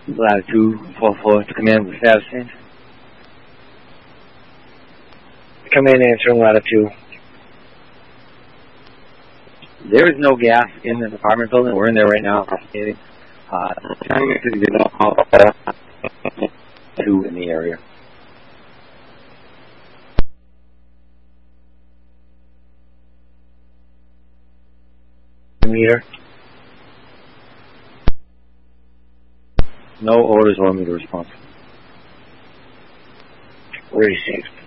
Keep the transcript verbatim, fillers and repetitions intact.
Latitude four four to command with status change. Come in answering latitude. There is no gas in the apartment building. We're in there right now investigating. Uh, two in the area. Meter. No orders or meter response. Received.